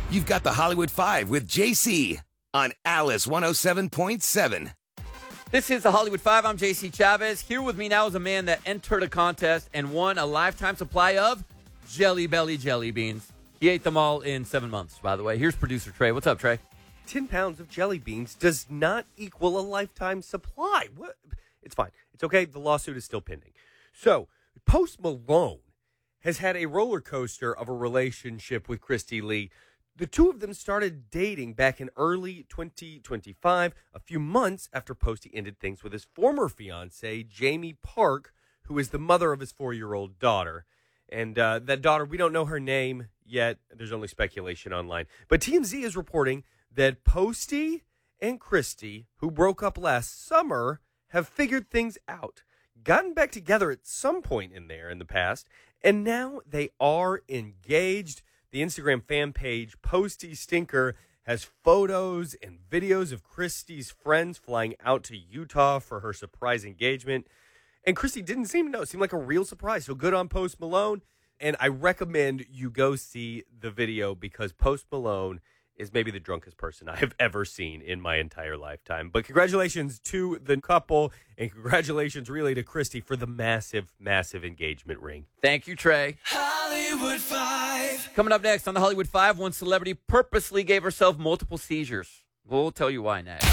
You've got the Hollywood Five with JC on Alice 107.7. This is the Hollywood Five. I'm JC Chavez. Here with me now is a man that entered a contest and won a lifetime supply of Jelly Belly jelly beans. He ate them all in 7 months, by the way. Here's producer Trey. What's up, Trey? 10 pounds of jelly beans does not equal a lifetime supply. What? It's fine. It's okay. The lawsuit is still pending. So, Post Malone has had a roller coaster of a relationship with Christy Lee. The two of them started dating back in early 2025, a few months after Posty ended things with his former fiancée, Jamie Park, who is the mother of his 4-year-old daughter. And that daughter, we don't know her name yet. There's only speculation online. But TMZ is reporting that Posty and Christy, who broke up last summer, have figured things out, gotten back together at some point in the past, and now they are engaged. The Instagram fan page, Posty Stinker, has photos and videos of Christy's friends flying out to Utah for her surprise engagement. And Christy didn't seem to know. It seemed like a real surprise. So good on Post Malone. And I recommend you go see the video because Post Malone is maybe the drunkest person I have ever seen in my entire lifetime. But congratulations to the couple, and congratulations really to Christy for the massive, massive engagement ring. Thank you, Trey. Hollywood Five. Coming up next on the Hollywood Five, one celebrity purposely gave herself multiple seizures. We'll tell you why next.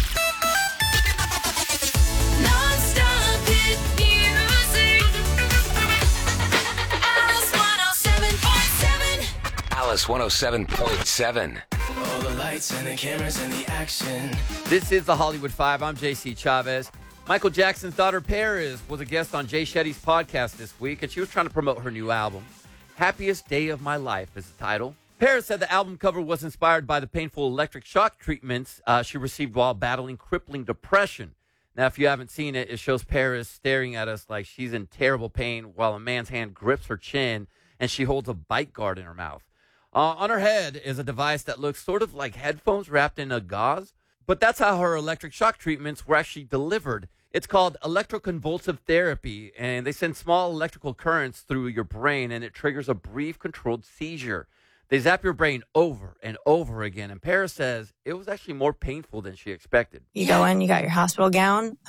Non-stop hit music. Alice 107.7. Alice 107.7. All the lights and the cameras and the action. This is the Hollywood Five. I'm JC Chavez. Michael Jackson's daughter, Paris, was a guest on Jay Shetty's podcast this week, and she was trying to promote her new album. Happiest Day of My Life is the title. Paris said the album cover was inspired by the painful electric shock treatments she received while battling crippling depression. Now, if you haven't seen it, it shows Paris staring at us like she's in terrible pain while a man's hand grips her chin and she holds a bite guard in her mouth. On her head is a device that looks sort of like headphones wrapped in a gauze, but that's how her electric shock treatments were actually delivered. It's called electroconvulsive therapy, and they send small electrical currents through your brain, and it triggers a brief controlled seizure. They zap your brain over and over again, and Paris says it was actually more painful than she expected. You go in, you got your hospital gown,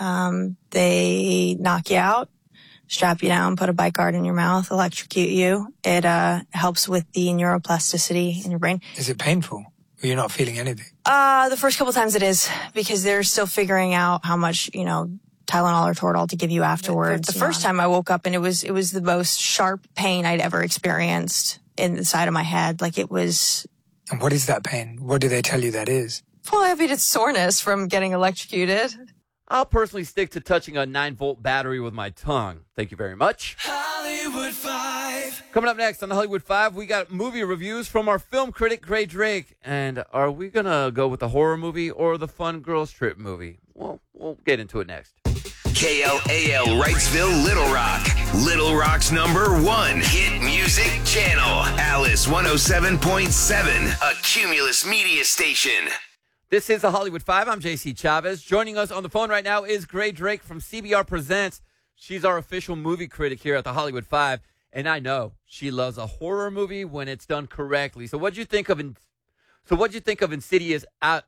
they knock you out, strap you down, put a bite guard in your mouth, electrocute you. It helps with the neuroplasticity in your brain. Is it painful? Or you're not feeling anything? The first couple times it is, because they're still figuring out how much, Tylenol or Toradol to give you afterwards. The first time I woke up and it was the most sharp pain I'd ever experienced in the side of my head. Like it was. And what is that pain? What do they tell you that is? Well, I mean, it's soreness from getting electrocuted. I'll personally stick to touching a 9-volt battery with my tongue. Thank you very much. Hollywood Five. Coming up next on the Hollywood Five, we got movie reviews from our film critic, Gray Drake. And are we going to go with the horror movie or the fun girls trip movie? Well, we'll get into it next. KLAL Wrightsville, Little Rock. Little Rock's #1 hit music channel. Alice 107.7, a Cumulus media station. This is the Hollywood Five. I'm JC Chavez. Joining us on the phone right now is Gray Drake from CBR Presents. She's our official movie critic here at the Hollywood Five. And I know she loves a horror movie when it's done correctly. So what'd you think of Insidious out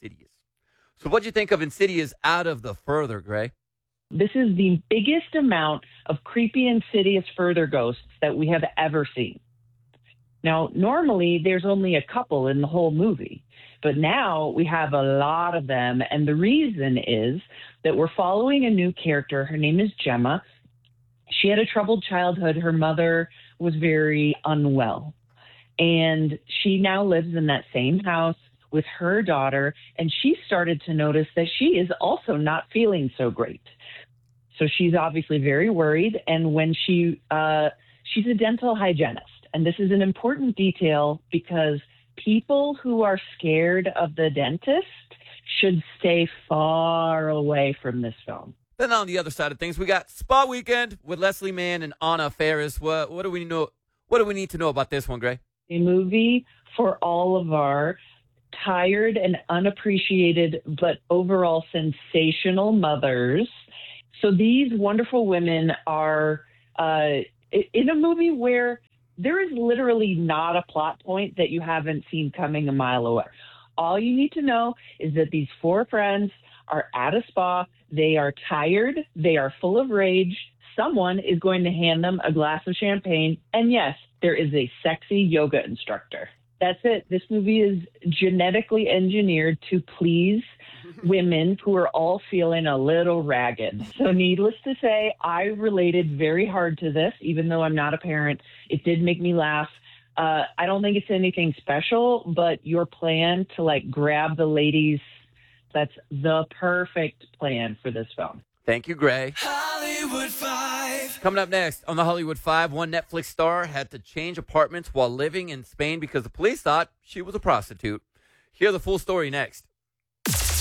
of the further, Gray? This is the biggest amount of creepy, insidious further ghosts that we have ever seen. Now, normally there's only a couple in the whole movie, but now we have a lot of them. And the reason is that we're following a new character. Her name is Gemma. She had a troubled childhood. Her mother was very unwell. And she now lives in that same house with her daughter. And she started to notice that she is also not feeling so great. So she's obviously very worried. And when she's a dental hygienist. And this is an important detail because people who are scared of the dentist should stay far away from this film. Then on the other side of things, we got Spa Weekend with Leslie Mann and Anna Faris. What do we know? What do we need to know about this one, Gray? A movie for all of our tired and unappreciated, but overall sensational mothers. So these wonderful women are in a movie where There is literally not a plot point that you haven't seen coming a mile away. All you need to know is that these 4 friends are at a spa. They are tired. They are full of rage. Someone is going to hand them a glass of champagne. And yes, there is a sexy yoga instructor. That's it. This movie is genetically engineered to please women who are all feeling a little ragged. So needless to say, I related very hard to this, even though I'm not a parent. It did make me laugh. I don't think it's anything special, but your plan to like grab the ladies, that's the perfect plan for this film. Thank you, Gray. Hollywood 5. Coming up next on the Hollywood 5, one Netflix star had to change apartments while living in Spain because the police thought she was a prostitute. Hear the full story next.